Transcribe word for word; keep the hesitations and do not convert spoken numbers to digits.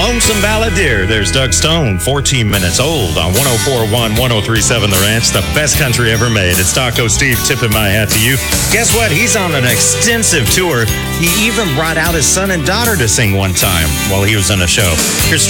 Lonesome Balladeer. There's Doug Stone, fourteen minutes old on one oh four point one, one oh three point seven The Ranch, the best country ever made. It's Taco Steve tipping my hat to you. Guess what? He's on an extensive tour. He even brought out his son and daughter to sing one time while he was in a show. Here's